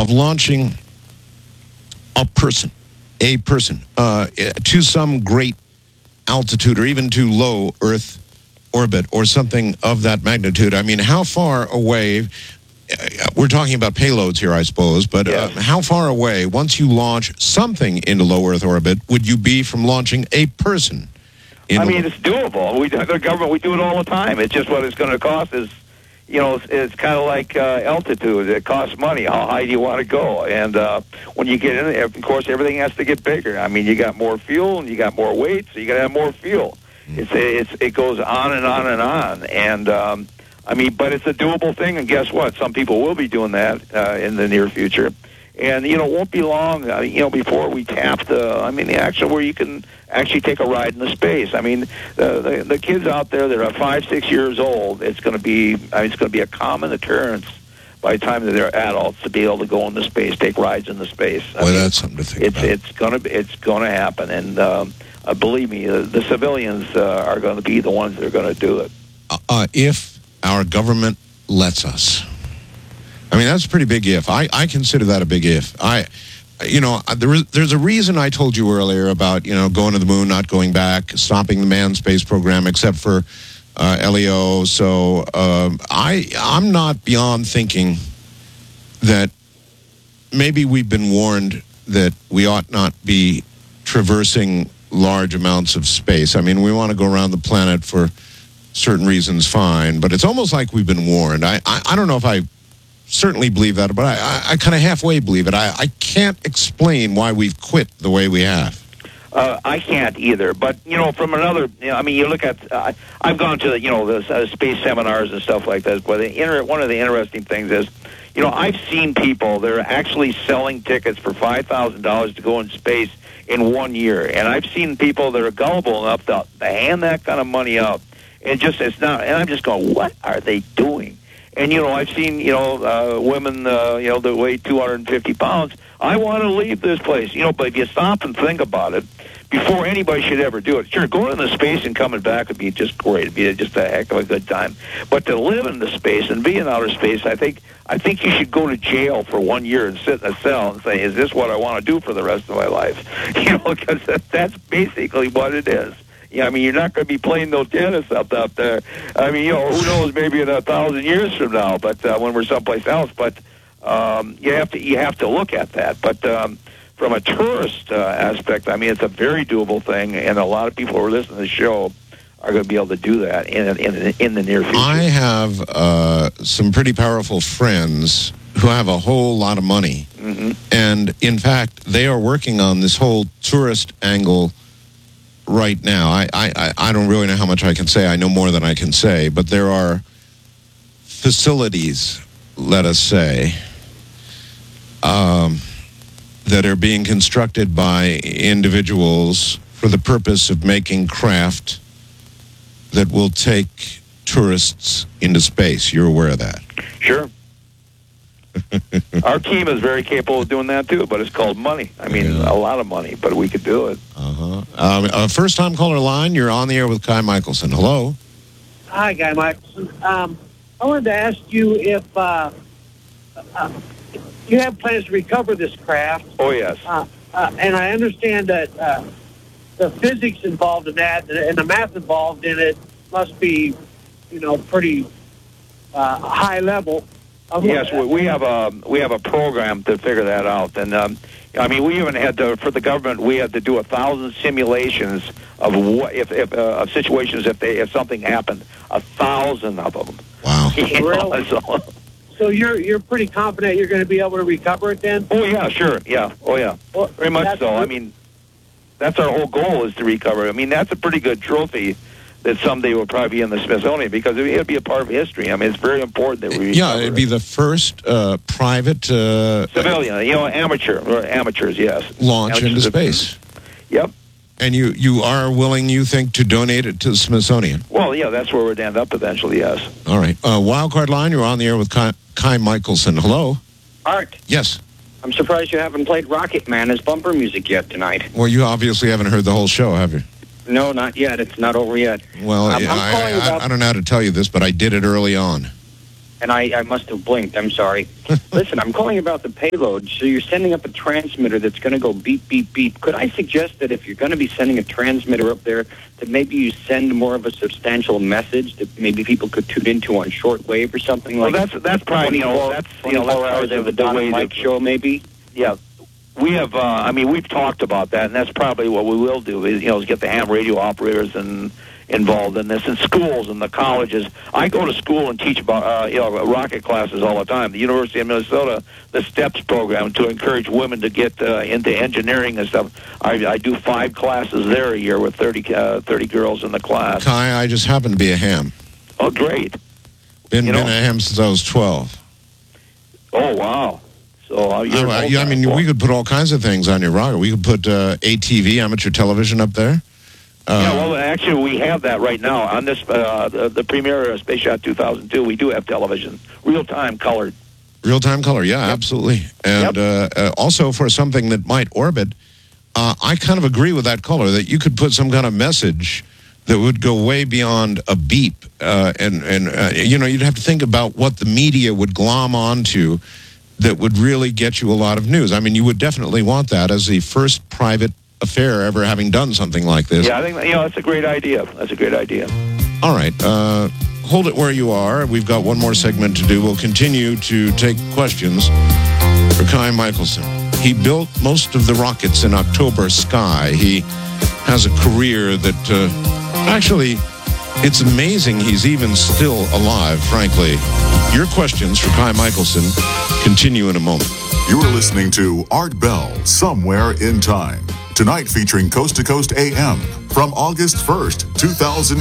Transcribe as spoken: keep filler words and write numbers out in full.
of launching a person, a person, uh, to some great altitude or even to low Earth orbit or something of that magnitude. I mean, how far away, we're talking about payloads here, I suppose, but uh, how far away, once you launch something into low Earth orbit, would you be from launching a person? I mean, it's doable. We, the government, we do it all the time. It's just what it's going to cost is, you know, it's, it's kind of like uh, altitude. It costs money. How high do you want to go? And uh, when you get in there, of course, everything has to get bigger. I mean, you got more fuel and you got more weight, so you got to have more fuel. It's, it's it goes on and on and on. And um, I mean, but it's a doable thing. And guess what? Some people will be doing that uh, in the near future. And, you know, it won't be long, uh, you know, before we tap the, I mean, the action where you can actually take a ride in the space. I mean, the the, the kids out there that are five, six years old, it's going to be, I mean, it's going to be a common occurrence by the time that they're adults to be able to go into space, take rides in the space. I well, mean, that's something to think it's, about. It's going to, it's going to happen. And um, uh, believe me, the, the civilians uh, are going to be the ones that are going to do it. Uh, uh, if our government lets us. I mean, that's a pretty big if. I, I consider that a big if. I, you know, there is, there's a reason I told you earlier about, you know, going to the moon, not going back, stopping the manned space program, except for uh, L E O. So um, I, I'm not beyond thinking that maybe we've been warned that we ought not be traversing large amounts of space. I mean, we want to go around the planet for certain reasons, fine, but it's almost like we've been warned. I, I, I don't know if I certainly believe that, but I, I, I kind of halfway believe it. I, I can't explain why we've quit the way we have. Uh, I can't either. But, you know, from another, you know, I mean, you look at, uh, I've gone to, the, you know, the uh, space seminars and stuff like that, but the inter- one of the interesting things is, you know, I've seen people that are actually selling tickets for five thousand dollars to go in space in one year. And I've seen people that are gullible enough to, to hand that kind of money out. And just, it's not, and I'm just going, what are they doing? And, you know, I've seen, you know, uh, women, uh, you know, that weigh two hundred fifty pounds. I want to leave this place. You know, but if you stop and think about it, before anybody should ever do it, sure, going into space and coming back would be just great. It'd be just a heck of a good time. But to live in the space and be in outer space, I think I think you should go to jail for one year and sit in a cell and say, is this what I want to do for the rest of my life? You know, because that's basically what it is. Yeah, I mean, you're not going to be playing no tennis up out there. I mean, you know, who knows? Maybe in a thousand years from now, but uh, when we're someplace else. But um, you have to you have to look at that. But um, from a tourist uh, aspect, I mean, it's a very doable thing, and a lot of people who are listening to the show are going to be able to do that in in in the near future. I have uh, some pretty powerful friends who have a whole lot of money, mm-hmm. and in fact, they are working on this whole tourist angle right now. I, I, I don't really know how much I can say. I know more than I can say, but there are facilities, let us say, um, that are being constructed by individuals for the purpose of making craft that will take tourists into space. You're aware of that? Sure. Our team is very capable of doing that too, but it's called money. I mean, yeah. a lot of money, but we could do it. Uh-huh. Um, uh, first-time caller line, you're on the air with Kai Michelson. Hello. Hi, Kai Michelson. Um, I wanted to ask you if uh, uh, you have plans to recover this craft. Oh, yes. Uh, uh, and I understand that uh, the physics involved in that and the math involved in it must be, you know, pretty uh, high level. Yes, we, we have a we have a program to figure that out, and um, I mean we even had to for the government we had to do a thousand simulations of what if, if uh, of situations if they if something happened, a thousand of them. Wow. You know, so, so you're you're pretty confident you're going to be able to recover it then? Oh yeah, sure, yeah, oh yeah, well, very much so. I mean, that's our whole goal is to recover. I mean, that's a pretty good trophy that someday will probably be in the Smithsonian because it would be a part of history. I mean, it's very important that we yeah, it'd be the first uh, private uh, civilian, you know, amateur or amateurs, yes, launch amateurs into space. Yep. And you, you are willing, you think, to donate it to the Smithsonian? Well, yeah, that's where we'd end up eventually. Yes. All right. Uh, Wildcard line. You're on the air with Kai, Kai Michelson. Hello. Art. Yes. I'm surprised you haven't played Rocket Man as bumper music yet tonight. Well, you obviously haven't heard the whole show, have you? No, not yet. It's not over yet. Well, I'm, yeah, I'm I, calling I, about... I don't know how to tell you this, but I did it early on. and I, I must have blinked. I'm sorry. Listen, I'm calling about the payload. So you're sending up a transmitter that's going to go beep, beep, beep. Could I suggest that if you're going to be sending a transmitter up there, that maybe you send more of a substantial message that maybe people could tune into on shortwave or something Well, like that's that's probably you know that's you know twenty-four that's hours probably of the, the the Don way and Mike to, show, maybe? Yeah. We have, uh, I mean, we've talked about that, and that's probably what we will do is, you know, is get the ham radio operators and involved in this, in schools and the colleges. I go to school and teach about, uh, you know, rocket classes all the time. The University of Minnesota, the STEPS program to encourage women to get uh, into engineering and stuff. I, I do five classes there a year with thirty, uh, thirty girls in the class. Kai, I just happen to be a ham. Oh, great. Been, You been know- a ham since I was twelve. Oh, wow. So uh, you're I, an I, I mean, old guy. we could put all kinds of things on your rocket. We could put uh, A T V, amateur television, up there. Uh, Yeah, well, actually, we have that right now on this uh, the, the Premier Space Shot two thousand two. We do have television, real time colored. Real-time color, yeah, Yep. absolutely. And uh, uh, also for something that might orbit, uh, I kind of agree with that color, that you could put some kind of message that would go way beyond a beep. Uh, and, and uh, you know, you'd have to think about what the media would glom onto that would really get you a lot of news. I mean, you would definitely want that as the first private affair ever having done something like this. Yeah, I think you know that's a great idea. That's a great idea. All right. Uh, hold it where you are. We've got one more segment to do. We'll continue to take questions for Kai Michelson. He built most of the rockets in October Sky. He has a career that uh, actually, it's amazing he's even still alive, frankly. Your questions for Kai Michelson continue in a moment. You are listening to Art Bell, Somewhere in Time. Tonight featuring Coast to Coast A M from August first, two thousand